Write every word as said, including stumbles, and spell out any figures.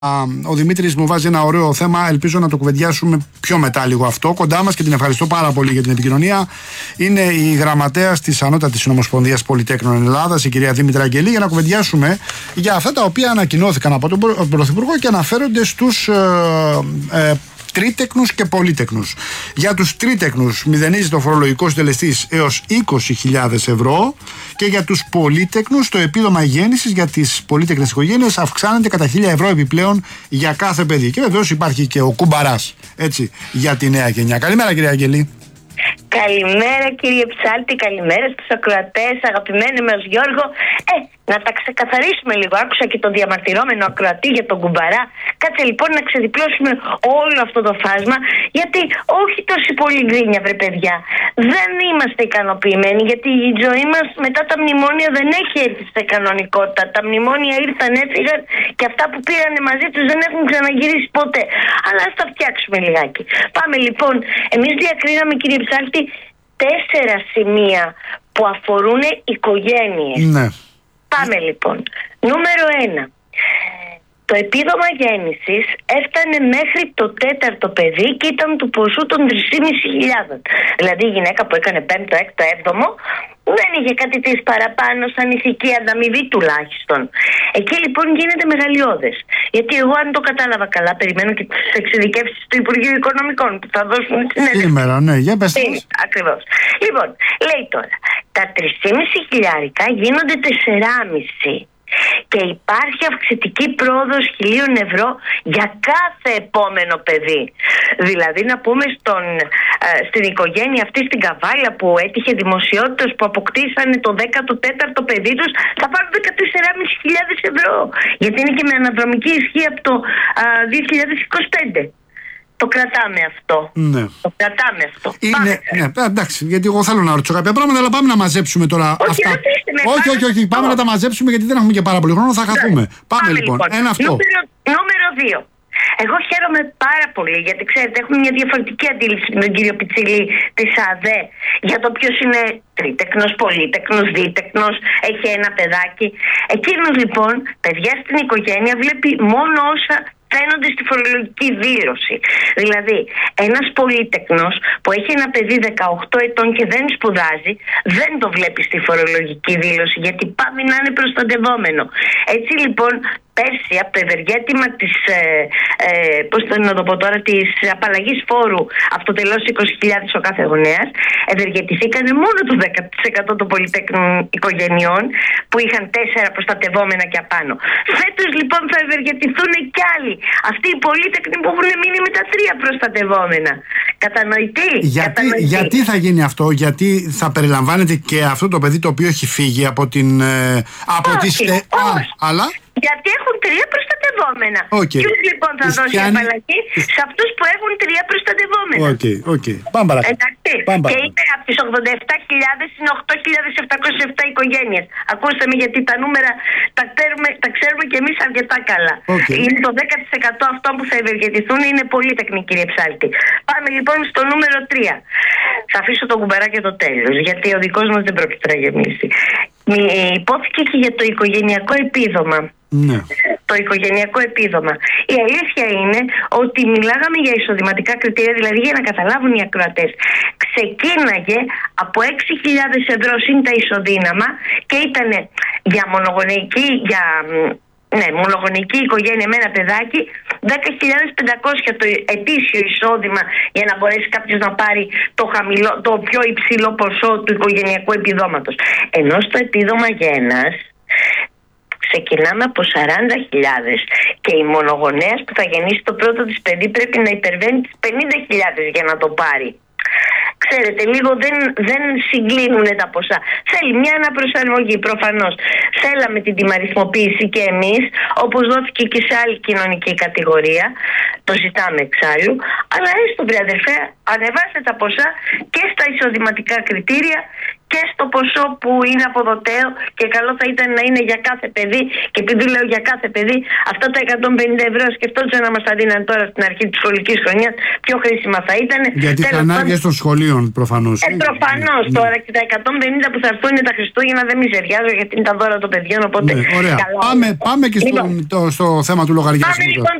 Ο Δημήτρης μου βάζει ένα ωραίο θέμα. Ελπίζω να το κουβεντιάσουμε πιο μετά λίγο αυτό. Κοντά μας, και την ευχαριστώ πάρα πολύ για την επικοινωνία, είναι η γραμματέας της Ανώτατης Συνομοσπονδίας Πολυτέκνων Ελλάδας, η κυρία Δήμητρα Αγγελή, για να κουβεντιάσουμε για αυτά τα οποία ανακοινώθηκαν από τον Πρωθυπουργό και αναφέρονται στους ε, ε, τρίτεκνους και πολύτεκνους. Για τους τρίτεκνους μηδενίζεται ο φορολογικός συντελεστής έως είκοσι χιλιάδες ευρώ και για τους πολύτεκνους το επίδομα γέννησης για τις πολύτεκνες οικογένειες αυξάνεται κατά χίλια ευρώ επιπλέον για κάθε παιδί. Και βεβαίως υπάρχει και ο κουμπαράς, έτσι, για τη νέα γενιά. Καλημέρα, κυρία Αγγελή. Καλημέρα, κύριε Ψάλτη, καλημέρα στους ακροατές, αγαπημένοι με ως Γιώργο. Ε, να τα ξεκαθαρίσουμε λίγο. Άκουσα και τον διαμαρτυρόμενο ακροατή για τον κουμπαρά. Κάτσε λοιπόν να ξεδιπλώσουμε όλο αυτό το φάσμα, γιατί όχι τόση πολύ γκρίνια, βρε παιδιά. Δεν είμαστε ικανοποιημένοι, γιατί η ζωή μας μετά τα μνημόνια δεν έχει έρθει σε κανονικότητα. Τα μνημόνια ήρθαν, έφυγαν και αυτά που πήρανε μαζί τους δεν έχουν ξαναγυρίσει ποτέ. Αλλά ας τα φτιάξουμε λιγάκι. Πάμε λοιπόν. Εμείς διακρίναμε, κύριε Ψάλτη, τέσσερα σημεία που αφορούν οικογένειες. Ναι. Πάμε λοιπόν. Νούμερο ένα. Το επίδομα γέννησης έφτανε μέχρι το τέταρτο παιδί και ήταν του ποσού των τρεις και μισή χιλιάδες. Δηλαδή η γυναίκα που έκανε πέμπτο, έκτο, έβδομο δεν είχε κάτι της παραπάνω σαν ηθική ανταμοιβή τουλάχιστον. Εκεί λοιπόν γίνεται μεγαλειώδες. Γιατί εγώ, αν το κατάλαβα καλά, περιμένω και τις εξειδικεύσεις του Υπουργείου Οικονομικών που θα δώσουν συνέντευξη σήμερα. Ναι, για πες. Ακριβώς. Λοιπόν, λέει τώρα, τα τρεις και μισή χιλιάρικα γίνονται τεσσεράμισι. Και υπάρχει αυξητική πρόοδος χιλίων ευρώ για κάθε επόμενο παιδί. Δηλαδή να πούμε στον, ε, στην οικογένεια αυτή στην Καβάλα που έτυχε δημοσιότητας, που αποκτήσανε το δέκατο τέταρτο παιδί τους, θα πάρουν δεκατέσσερις χιλιάδες πεντακόσια ευρώ. Γιατί είναι και με αναδρομική ισχύ από το ε, δύο χιλιάδες είκοσι πέντε. Το κρατάμε αυτό. Ναι. Το κρατάμε αυτό. Είναι, ναι, εντάξει, γιατί εγώ θέλω να ρωτήσω κάποια πράγματα, αλλά πάμε να μαζέψουμε τώρα όχι, αυτά. Με, όχι, όχι, όχι, πάμε να τα μαζέψουμε, γιατί δεν έχουμε και πάρα πολύ χρόνο, θα χαθούμε. Πάμε, πάμε λοιπόν. λοιπόν. Ένα αυτό. Νούμερο, νούμερο δύο. Εγώ χαίρομαι πάρα πολύ, γιατί ξέρετε, έχουμε μια διαφορετική αντίληψη με τον κύριο Πιτσίλη της ΑΔΕ για το ποιος είναι τρίτεκνος, πολύτεκνος, δίτεκνος, έχει ένα παιδάκι. Εκείνος λοιπόν, παιδιά στην οικογένεια, βλέπει μόνο όσα φαίνονται στη φορολογική δήλωση. Δηλαδή, ένας πολύτεκνος που έχει ένα παιδί δεκαοκτώ ετών και δεν σπουδάζει, δεν το βλέπει στη φορολογική δήλωση, γιατί πάμε να είναι προστατευόμενο. Έτσι λοιπόν, πέρσι από το ευεργέτημα της, ε, ε, πώς το να το πω τώρα, της απαλλαγής φόρου αυτοτελώς είκοσι χιλιάδες ο κάθε γονέας, ευεργετηθήκαν μόνο το δέκα τοις εκατό των πολυτέκνων οικογενειών που είχαν τέσσερα προστατευόμενα και απάνω. Φέτος λοιπόν θα ευεργετηθούν κι άλλοι. Αυτοί οι πολύτεκνοι που έχουν μείνει με τα τρία προστατευόμενα. Κατανοητή. Γιατί, Κατανοητή. γιατί θα γίνει αυτό, γιατί θα περιλαμβάνεται και αυτό το παιδί το οποίο έχει φύγει από την. Ε, από όχι, τις, ε, όχι. Α, αλλά. Γιατί έχουν τρία προστατευόμενα. Okay. Ποιος λοιπόν θα Τις δώσει πιάνει... απαλλαγή σε αυτούς που έχουν τρία προστατευόμενα. Οκ, okay, οκ. Okay. Πάμε παρακάτω. Εντάξει. Πάμε και είναι από τις ογδόντα επτά χιλιάδες είναι οκτώ χιλιάδες επτακόσιες επτά οικογένειες. Ακούστε με, γιατί τα νούμερα τα ξέρουμε, τα ξέρουμε και εμείς αρκετά καλά. Okay. Είναι το δέκα τοις εκατό αυτών που θα ευεργετηθούν, είναι πολύ τεχνική, κύριε Ψάλτη. Πάμε λοιπόν στο νούμερο τρία. Θα αφήσω τον κουμπαρά και το τέλος, γιατί ο δικός μας δεν πρόκειται να γεμίσει. Υπόθηκε και για το οικογενειακό επίδομα. Ναι. Το οικογενειακό επίδομα. Η αλήθεια είναι ότι μιλάγαμε για εισοδηματικά κριτήρια, δηλαδή για να καταλάβουν οι ακροατές. Ξεκίναγε από έξι χιλιάδες ευρώ συν τα ισοδύναμα και ήταν για μονογονεϊκή, για, ναι, μονογονεϊκή οικογένεια με ένα παιδάκι δέκα χιλιάδες πεντακόσια το ετήσιο εισόδημα για να μπορέσει κάποιος να πάρει το, χαμηλό, το πιο υψηλό ποσό του οικογενειακού επιδόματος. Ενώ στο επίδομα γένας ξεκινάμε από σαράντα χιλιάδες και η μονογονέας που θα γεννήσει το πρώτο της παιδί πρέπει να υπερβαίνει τις πενήντα χιλιάδες για να το πάρει. Ξέρετε, λίγο δεν, δεν συγκλίνουν τα ποσά. Θέλει μια αναπροσαρμογή προφανώς. Θέλαμε την τιμαριθμοποίηση και εμείς, όπως δόθηκε και σε άλλη κοινωνική κατηγορία. Το ζητάμε εξάλλου. Αλλά έστω, βρε αδερφέ, ανεβάστε τα ποσά και στα εισοδηματικά κριτήρια και στο ποσό που είναι αποδοτέο, και καλό θα ήταν να είναι για κάθε παιδί. Και επειδή λέω για κάθε παιδί, αυτά τα εκατόν πενήντα ευρώ σκεφτόντουσαν να μας τα δίναν τώρα στην αρχή της σχολικής χρονιάς, πιο χρήσιμα θα ήταν. Για τις ανάγκες των σχολείων προφανώς. Ε, προφανώς ναι. Τώρα και τα εκατόν πενήντα που θα έρθουν τα Χριστούγεννα δεν μιζεριάζω, γιατί είναι τα δώρα των παιδιών. Οπότε ναι, ωραία. καλά. Πάμε, πάμε και στο, λοιπόν, το, στο θέμα του λογαριασμού. Πάμε λοιπόν